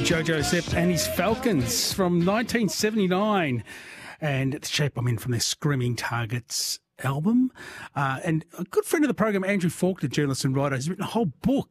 Jojo Sepp and his Falcons from 1979, and The Shape I'm In from their Screaming Targets album. And a good friend of the program, Andrew Faulkner, journalist and writer, has written a whole book